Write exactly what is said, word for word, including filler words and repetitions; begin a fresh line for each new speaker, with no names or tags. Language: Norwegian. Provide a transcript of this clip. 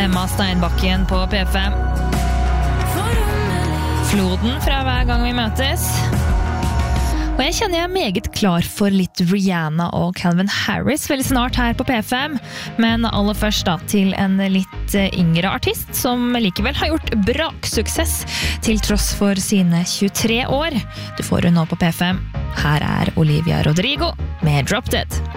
Emma Steinbakken på P fem. Floden fra hver gang vi møtes. Og jeg kjenner jeg er meget klar for litt Rihanna og Calvin Harris veldig snart her på P fem, men aller først da til en litt yngre artist som likevel har gjort braksuksess til tross for sine tjuetre år. Du får hun nå på P fem. Her er Olivia Rodrigo med Drop Dead.